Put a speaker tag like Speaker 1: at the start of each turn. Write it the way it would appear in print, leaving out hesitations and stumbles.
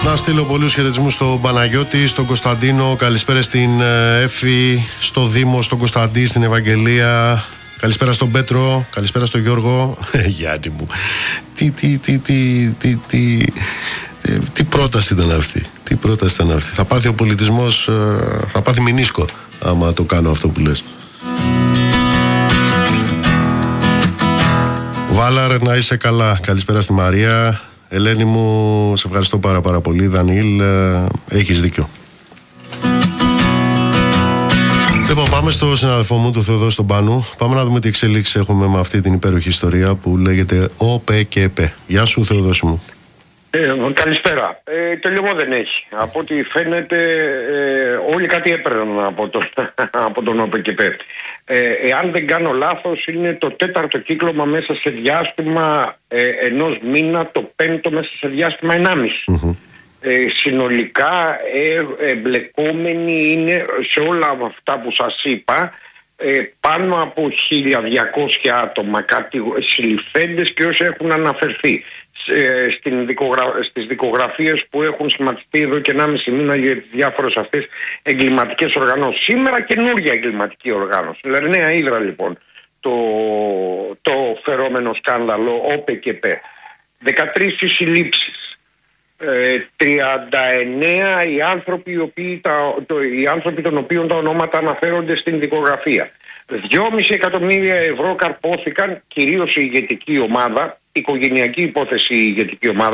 Speaker 1: Να στείλω πολλούς χαιρετισμούς στον Παναγιώτη, στον Κωνσταντίνο. Καλησπέρα στην Εύη, στο Δήμο, στον Κωνσταντή, στην Ευαγγελία. Καλησπέρα στον Πέτρο, καλησπέρα στον Γιώργο. Γιάννη μου, τι πρόταση ήταν αυτή. Θα πάθει ο πολιτισμός, θα πάθει μηνίσκο άμα το κάνω αυτό που λες. Βάλαρ, να είσαι καλά. Καλησπέρα στη Μαρία. Ελένη μου, σε ευχαριστώ πάρα πολύ. Δανιήλ, έχεις δίκιο. Λοιπόν, πάμε στο συναδελφό μου, τον Θεοδόση τον Πάνου. Πάμε να δούμε τι εξελίξεις έχουμε με αυτή την υπέροχη ιστορία που λέγεται ΟΠΚΠ. Γεια σου, Θεοδόση μου.
Speaker 2: Καλησπέρα. Τελειωμό δεν έχει. Από ό,τι φαίνεται όλοι κάτι έπαιρναν από τον ΟΠΚΠ. Εάν δεν κάνω λάθος, είναι το τέταρτο κύκλωμα μέσα σε διάστημα ενός μήνα, το πέμπτο μέσα σε διάστημα 1,5. Συνολικά εμπλεκόμενοι είναι σε όλα αυτά που σας είπα πάνω από 1.200 άτομα, κάτι συλληφθέντες και όσοι έχουν αναφερθεί στις δικογραφίες που έχουν σχηματιστεί εδώ και 1,5 μήνα για τις διάφορες αυτές εγκληματικές οργανώσεις. Σήμερα καινούργια εγκληματική οργάνωση. Λερναία Ύδρα λοιπόν το φερόμενο σκάνδαλο ΟΠΚΠ. 13 συλλήψεις. 39 οι άνθρωποι των οποίων τα ονόματα αναφέρονται στην δικογραφία. 2,5 εκατομμύρια ευρώ καρπόθηκαν, κυρίως η ηγετική ομάδα, οικογενειακή υπόθεση η ηγετική ομάδα.